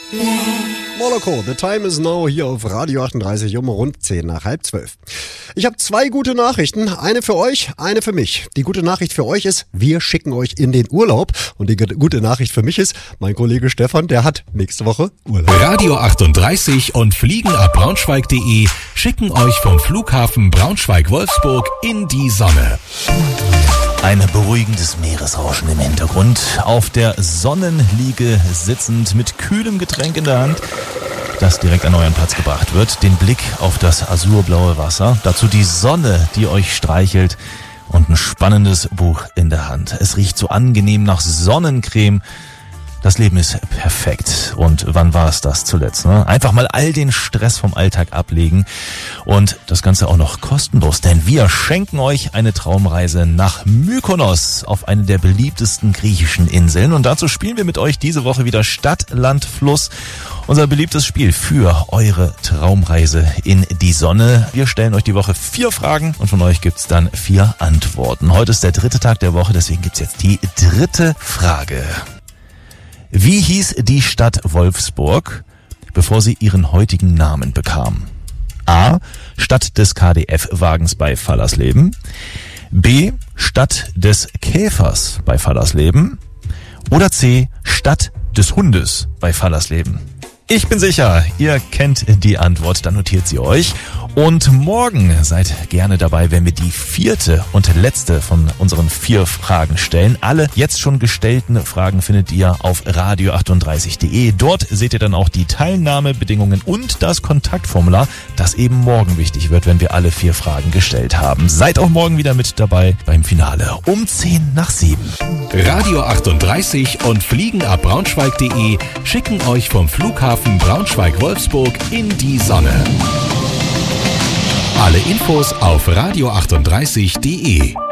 Moloko, the time is now hier auf Radio 38 um rund 10 nach halb 12. Ich habe 2 gute Nachrichten, eine für euch, eine für mich. Die gute Nachricht für euch ist, wir schicken euch in den Urlaub. Und die gute Nachricht für mich ist, mein Kollege Stefan, der hat nächste Woche Urlaub. Radio 38 und fliegenabbraunschweig.de schicken euch vom Flughafen Braunschweig-Wolfsburg in die Sonne. Ein beruhigendes Meeresrauschen im Hintergrund, auf der Sonnenliege sitzend mit kühlem Getränk in der Hand, das direkt an euren Platz gebracht wird, den Blick auf das azurblaue Wasser, dazu die Sonne, die euch streichelt und ein spannendes Buch in der Hand. Es riecht so angenehm nach Sonnencreme. Das Leben ist perfekt. Und wann war es das zuletzt? Ne? Einfach mal all den Stress vom Alltag ablegen und das Ganze auch noch kostenlos. Denn wir schenken euch eine Traumreise nach Mykonos auf eine der beliebtesten griechischen Inseln. Und dazu spielen wir mit euch diese Woche wieder Stadt, Land, Fluss. Unser beliebtes Spiel für eure Traumreise in die Sonne. Wir stellen euch die Woche 4 Fragen und von euch gibt's dann 4 Antworten. Heute ist der 3. Tag der Woche, deswegen gibt's jetzt die 3. Frage. Wie hieß die Stadt Wolfsburg, bevor sie ihren heutigen Namen bekam? A. Stadt des KdF-Wagens bei Fallersleben. B. Stadt des Käfers bei Fallersleben. Oder C. Stadt des Hundes bei Fallersleben. Ich bin sicher, ihr kennt die Antwort, dann notiert sie euch. Und morgen seid gerne dabei, wenn wir die 4. und letzte von unseren 4 Fragen stellen. Alle jetzt schon gestellten Fragen findet ihr auf radio38.de. Dort seht ihr dann auch die Teilnahmebedingungen und das Kontaktformular, das eben morgen wichtig wird, wenn wir alle 4 Fragen gestellt haben. Seid auch morgen wieder mit dabei beim Finale um 10 nach 7. Radio 38 und fliegenabbraunschweig.de schicken euch vom Flughafen Braunschweig-Wolfsburg in die Sonne. Alle Infos auf radio38.de.